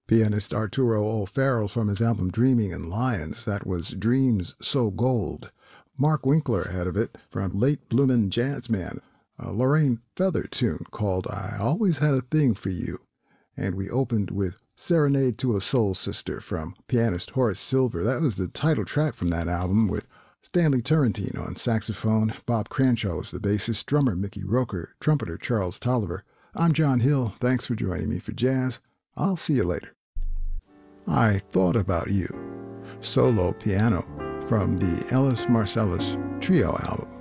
Pianist Arturo O'Farrell from his album Dreaming in Lions, that was Dreams So Gold. Mark Winkler had of it from Late Bloomin' Jazzman, a Lorraine Feather tune called I Always Had a Thing for You. And we opened with Serenade to a Soul Sister from pianist Horace Silver. That was the title track from that album, with Stanley Turrentine on saxophone, Bob Cranshaw was the bassist, drummer Mickey Roker, trumpeter Charles Tolliver. I'm John Hill. Thanks for joining me for jazz. I'll see you later. I Thought About You, solo piano from the Ellis Marsalis Trio album.